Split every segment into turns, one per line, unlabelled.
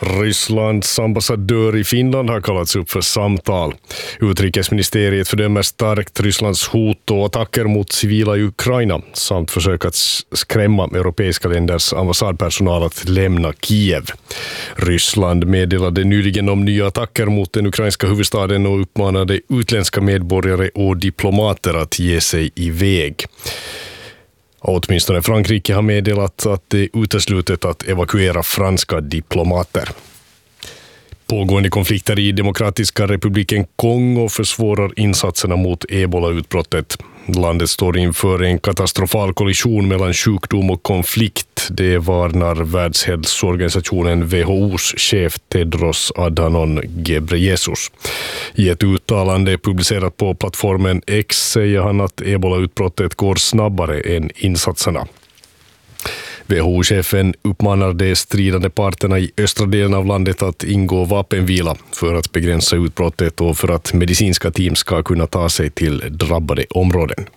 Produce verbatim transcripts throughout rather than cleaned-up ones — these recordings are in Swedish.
Rysslands ambassadör i Finland har kallats upp för samtal. Utrikesministeriet fördömer starkt Rysslands hot och attacker mot civila i Ukraina samt försök att skrämma europeiska länders ambassadpersonal att lämna Kiev. Ryssland meddelade nyligen om nya attacker mot den ukrainska huvudstaden och uppmanade utländska medborgare och diplomater att ge sig iväg. Åtminstone Frankrike har meddelat att det är uteslutet att evakuera franska diplomater. Pågående konflikter i Demokratiska republiken Kongo försvårar insatserna mot ebola-utbrottet. Landet står inför en katastrofal kollision mellan sjukdom och konflikt. Det varnar Världshälsoorganisationen W H O:s chef Tedros Adhanom Ghebreyesus. I ett uttalande publicerat på plattformen X säger han att ebola-utbrottet går snabbare än insatserna. W H O-chefen uppmanar de stridande parterna i östra delen av landet att ingå vapenvila för att begränsa utbrottet och för att medicinska team ska kunna ta sig till drabbade områden.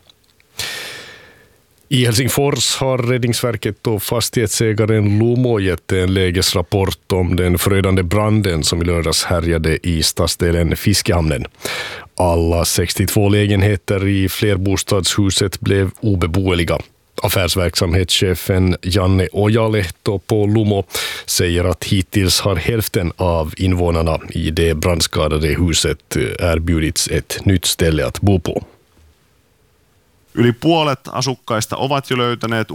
I Helsingfors har Räddningsverket och fastighetsägaren Lumo gett en lägesrapport om den förödande branden som i lördags härjade i stadsdelen Fiskehamnen. Alla sextiotvå lägenheter i flerbostadshuset blev obeboeliga. Affärsverksamhetschefen Janne Ojalehto på Lumo säger att hittills har hälften av invånarna i det brandskadade huset erbjudits ett nytt ställe att bo på.
Yli puolet asukkaista ovat jo löytäneet